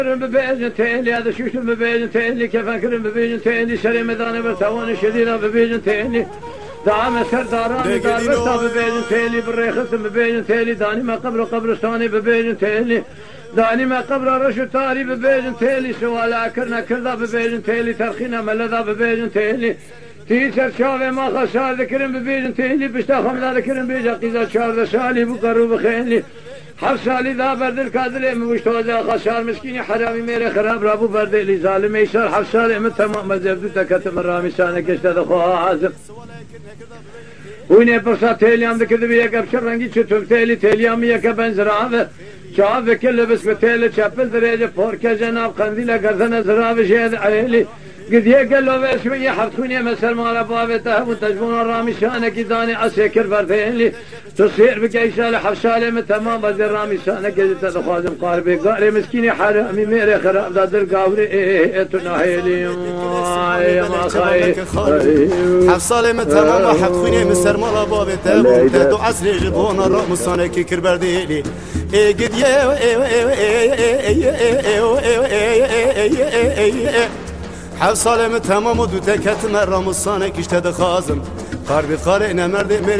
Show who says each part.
Speaker 1: ببيجن تاني هذا شوش ببيجن تاني كيف أكرم ببيجن تاني شري مداني برتوان شدينا ببيجن تاني دعم سرداران دار برتا ببيجن تاني بالريخص ببيجن تاني داني ما قبرستاني ببيجن تاني داني ما قبر رشو تاري ببيجن تاني سوالا كرنا كردا ببيجن تاني ترخينا ملدا ببيجن تاني تيسر شاوه ما خسار ذكرن ببيجن تاني بشتا خمدا ذكرن بيجا قيزا شار سالي بقرو بخيني حف سالی دا بردل کادله مشتوزه خسار مسکینی حرامی میره خراب رابو بردلی ظالم ایشار حف سالی من تمام مزبدو تکتم رامی سانه کشته دخواه عازم وینه پرسا تیلیام دکرده بی یک ابشر رنگی چطور تیلیامی یک بنزرابه شعب کل بس به تیل چپل درجه پورکه جناب قندیل گردن زراب شهد عیلی قد يقلوا باسمي حرتوني مسر مال بابته وتجبون الرامي شانك داني اسكر بردين تصير بقيسال حفصالي من تمام بدر الرامي شانك جت خادم قاربي قاري مسكيني حرامي ميري خراب دادر قاوري تناهيلي يا ما خاي
Speaker 2: حفصالي من تمام حرتوني مسر مال بابته وتدو عسل جبون الرامي شانك كربرديلي قد حف سالم تمام و دو تکت مرام و سانه کشته ده خازم قربی قاره نمرده